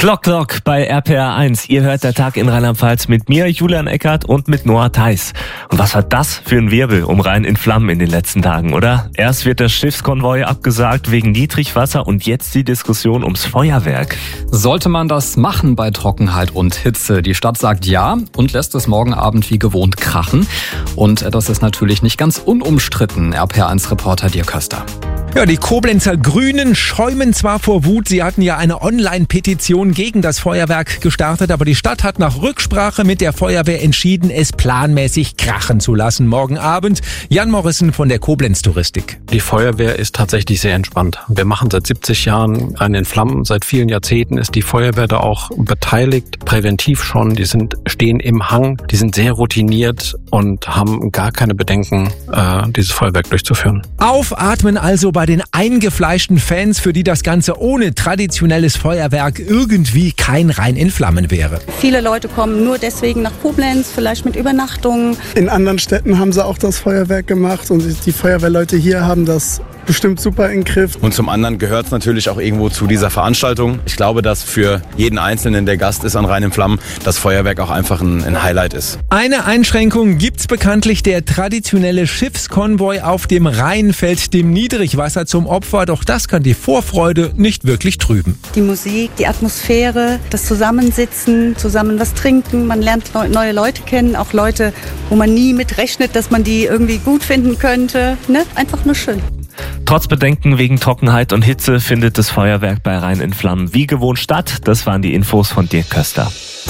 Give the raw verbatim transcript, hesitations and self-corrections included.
Glock Glock bei R P R eins. Ihr hört der Tag in Rheinland-Pfalz mit mir, Julian Eckert, und mit Noah Theis. Und was war das für ein Wirbel um Rhein in Flammen in den letzten Tagen, oder? Erst wird der Schiffskonvoi abgesagt wegen Niedrigwasser und jetzt die Diskussion ums Feuerwerk. Sollte man das machen bei Trockenheit und Hitze? Die Stadt sagt ja und lässt es morgen Abend wie gewohnt krachen. Und das ist natürlich nicht ganz unumstritten, R P R eins Reporter Dirk Köster. Ja, die Koblenzer Grünen schäumen zwar vor Wut, sie hatten ja eine Online-Petition gegen das Feuerwerk gestartet, aber die Stadt hat nach Rücksprache mit der Feuerwehr entschieden, es planmäßig krachen zu lassen. Morgen Abend Jan Morrison von der Koblenz Touristik. Die Feuerwehr ist tatsächlich sehr entspannt. Wir machen seit siebzig Jahren Rhein in Flammen. Seit vielen Jahrzehnten ist die Feuerwehr da auch beteiligt, präventiv schon. Die sind stehen im Hang, die sind sehr routiniert und haben gar keine Bedenken, äh, dieses Feuerwerk durchzuführen. Aufatmen also bei den eingefleischten Fans, für die das Ganze ohne traditionelles Feuerwerk irgendwie kein Rhein in Flammen wäre. Viele Leute kommen nur deswegen nach Koblenz, vielleicht mit Übernachtungen. In anderen Städten haben sie auch das Feuerwerk gemacht und die Feuerwehrleute hier haben das bestimmt super in den Griff. Und zum anderen gehört es natürlich auch irgendwo zu dieser Veranstaltung. Ich glaube, dass für jeden Einzelnen, der Gast ist an Rhein in Flammen, das Feuerwerk auch einfach ein, ein Highlight ist. Eine Einschränkung gibt's bekanntlich: der traditionelle Schiffskonvoi auf dem Rhein fällt dem Niedrigwasser zum Opfer. Doch das kann die Vorfreude nicht wirklich trüben. Die Musik, die Atmosphäre, das Zusammensitzen, zusammen was trinken. Man lernt neue Leute kennen, auch Leute, wo man nie mit rechnet, dass man die irgendwie gut finden könnte. Ne? Einfach nur schön. Trotz Bedenken wegen Trockenheit und Hitze findet das Feuerwerk bei Rhein in Flammen wie gewohnt statt. Das waren die Infos von Dirk Köster.